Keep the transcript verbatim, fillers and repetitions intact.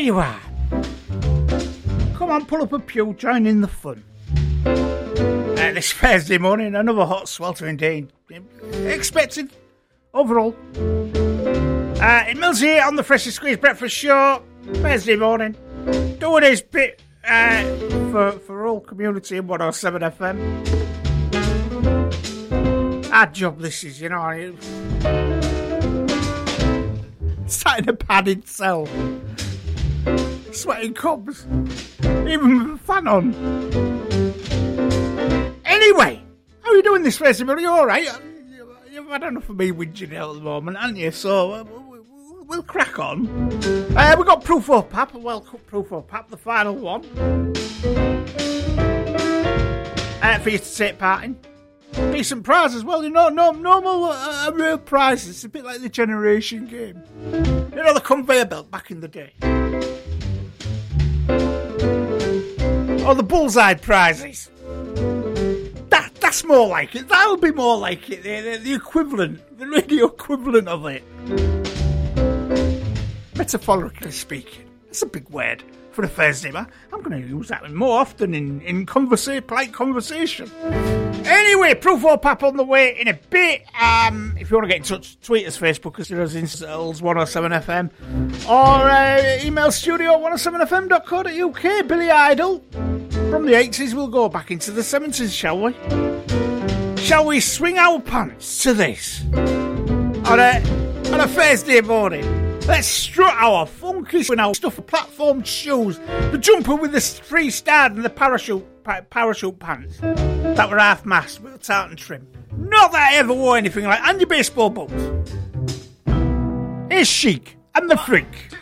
you are. Come on, pull up a pew, join in the fun. Uh, this Thursday morning, another hot sweltering day. Expected, overall. Uh, it Mills here on the Freshly Squeezed Breakfast Show. Thursday morning. Doing his bit uh, for, for all community in one oh seven F M. Our job this is, you know. Sat in a padded cell. Sweating cobs. Even with a fan on. Anyway, how are you doing this festival? Are you alright? You've had enough of me whinging out at the moment, haven't you? So, uh, we'll crack on. Uh, we've got Proof of Pap, well, Proof of Pap, the final one. Uh, for you to take part in. Decent prize as well, you know, no, normal, uh, real prizes. It's a bit like the Generation game. You know, the conveyor belt back in the day. Or the bullseye prizes. That That's more like it. That would be more like it. The, the, the equivalent, the radio equivalent of it. Metaphorically speaking. That's a big word for a Thursday, man. I'm going to use that one more often in, in conversa- polite conversation. Anyway, Proof or Pap on the way in a bit. Um, if you want to get in touch, tweet us, Facebook us, us Instals one oh seven F M, or uh, email studio one oh seven f m dot co dot u k. Billy Idol. From the eighties, we'll go back into the seventies, shall we? Shall we swing our pants to this? On a, on a Thursday morning. Let's strut our funky swing out stuff, platform shoes, the jumper with the freestyle and the parachute pa- parachute pants that were half mast with a tartan trim. Not that I ever wore anything like, and your baseball boots. Here's Chic and the Freak.